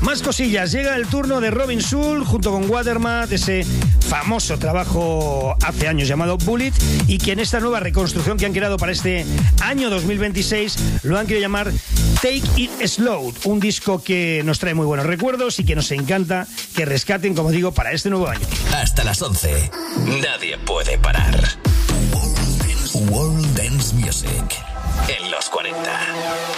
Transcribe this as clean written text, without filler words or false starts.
Más cosillas, llega el turno de Robin Schulz junto con Waterman, de ese famoso trabajo hace años llamado Bullet, y que en esta nueva reconstrucción que han creado para este año 2026 lo han querido llamar Take It Slow, un disco que nos trae muy buenos recuerdos y que nos encanta que rescaten, como digo, para este nuevo año. Hasta las 11, nadie puede parar. World Dance Music en los 40.